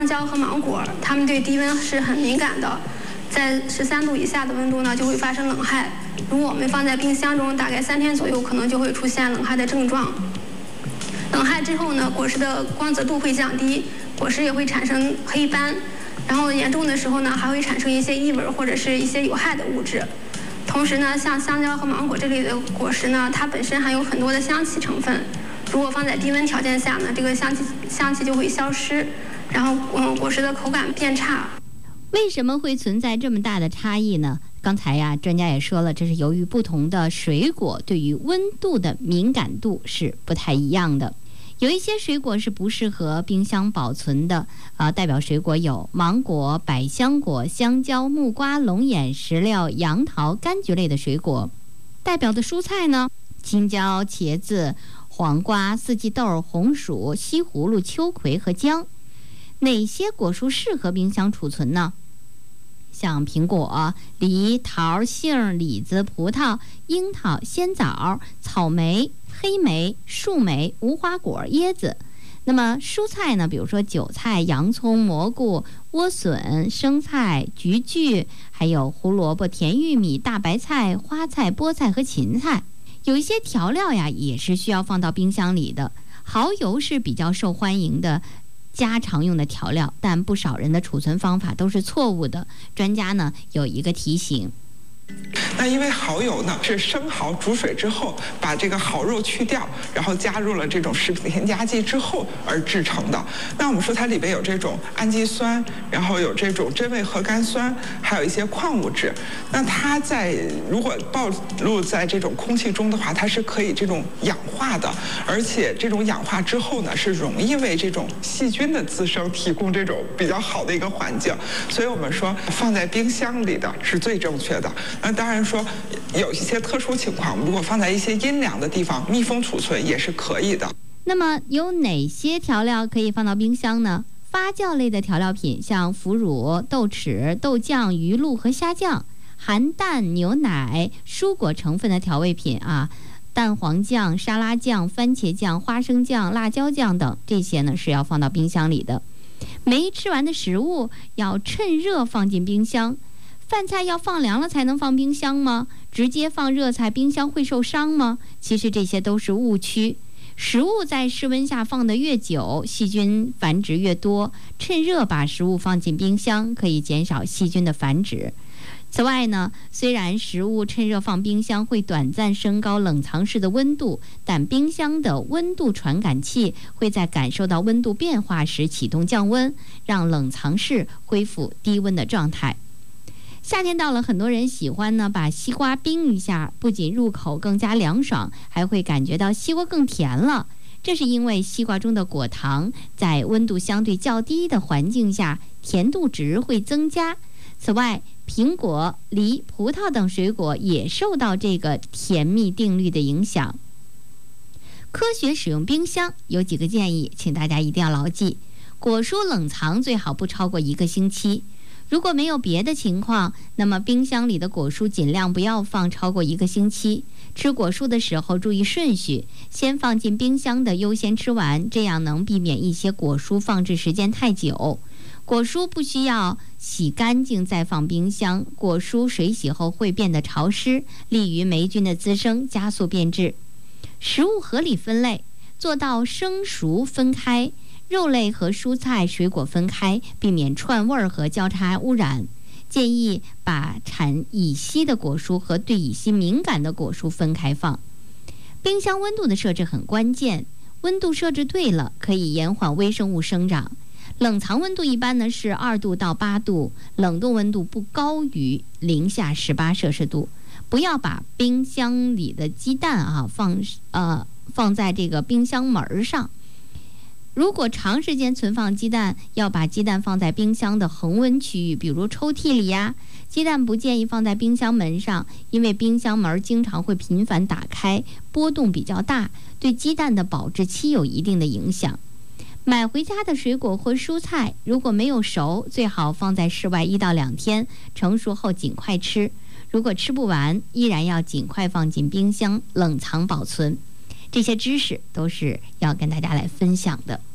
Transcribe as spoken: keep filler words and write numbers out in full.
香蕉和芒果，它们对低温是很敏感的，在十三度以下的温度呢就会发生冷害。如果我们放在冰箱中，大概三天左右，可能就会出现冷害的症状。冷害之后呢，果实的光泽度会降低，果实也会产生黑斑，然后严重的时候呢，还会产生一些异味或者是一些有害的物质。同时呢，像香蕉和芒果这类的果实呢，它本身含有很多的香气成分，如果放在低温条件下呢，这个香气香气就会消失。然后，嗯，果实的口感变差。 为什么会存在这么大的差异呢？刚才呀，专家也说了，这是由于不同的水果对于温度的敏感度是不太一样的。有一些水果是不适合冰箱保存的，啊、呃，代表水果有芒果、百香果、香蕉、木瓜、龙眼、石榴、杨桃、柑橘类的水果。代表的蔬菜呢，青椒、茄子、黄瓜、四季豆、红薯、西葫芦、秋葵和姜。哪些果蔬适合冰箱储存呢？像苹果、梨、桃、杏、李子、葡萄、樱桃、鲜枣、草莓、黑莓、树莓、无花果、椰子。那么蔬菜呢，比如说韭菜、洋葱、蘑菇、莴笋、生菜、菊苣，还有胡萝卜、甜玉米、大白菜、花菜、菠菜和芹菜。有一些调料呀，也是需要放到冰箱里的。蚝油是比较受欢迎的家常用的调料，但不少人的储存方法都是错误的。专家呢有一个提醒。 那因为蚝油呢是生蚝煮水之后把这个蚝肉去掉，然后加入了这种食品添加剂之后而制成的。那我们说它里边有这种氨基酸，然后有这种真味核苷酸，还有一些矿物质。那它在如果暴露在这种空气中的话，它是可以这种氧化的，而且这种氧化之后呢，是容易为这种细菌的滋生提供这种比较好的一个环境。所以我们说放在冰箱里的是最正确的。那当然说，有一些特殊情况，如果放在一些阴凉的地方密封储存也是可以的。 那么有哪些调料可以放到冰箱呢？发酵类的调料品，像腐乳、豆豉、豆酱、鱼露和虾酱；含蛋、牛奶、蔬果成分的调味品啊，蛋黄酱、沙拉酱、番茄酱、花生酱、辣椒酱等，这些呢是要放到冰箱里的。没吃完的食物要趁热放进冰箱。饭菜要放凉了才能放冰箱吗？直接放热菜，冰箱会受伤吗？其实这些都是误区。食物在室温下放得越久，细菌繁殖越多。趁热把食物放进冰箱，可以减少细菌的繁殖。此外呢，虽然食物趁热放冰箱会短暂升高冷藏室的温度，但冰箱的温度传感器会在感受到温度变化时启动降温，让冷藏室恢复低温的状态。夏天到了，很多人喜欢呢把西瓜冰一下，不仅入口更加凉爽，还会感觉到西瓜更甜了。这是因为西瓜中的果糖在温度相对较低的环境下，甜度值会增加。此外，苹果、梨、葡萄等水果也受到这个甜蜜定律的影响。科学使用冰箱有几个建议，请大家一定要牢记。果蔬冷藏最好不超过一个星期。如果没有别的情况，那么冰箱里的果蔬尽量不要放超过一个星期。吃果蔬的时候注意顺序，先放进冰箱的优先吃完，这样能避免一些果蔬放置时间太久。果蔬不需要洗干净再放冰箱，果蔬水洗后会变得潮湿，利于霉菌的滋生，加速变质。食物合理分类，做到生熟分开。肉类和蔬菜、水果分开，避免串味儿和交叉污染。建议把产乙烯的果蔬和对乙烯敏感的果蔬分开放。冰箱温度的设置很关键，温度设置对了，可以延缓微生物生长。冷藏温度一般呢是二度到八度，冷冻温度不高于零下十八摄氏度。不要把冰箱里的鸡蛋啊放呃放在这个冰箱门上。如果长时间存放鸡蛋，要把鸡蛋放在冰箱的恒温区域，比如抽屉里呀。鸡蛋不建议放在冰箱门上，因为冰箱门经常会频繁打开，波动比较大，对鸡蛋的保质期有一定的影响。买回家的水果或蔬菜，如果没有熟，最好放在室外一到两天，成熟后尽快吃。如果吃不完，依然要尽快放进冰箱冷藏保存。这些知识都是要跟大家来分享的。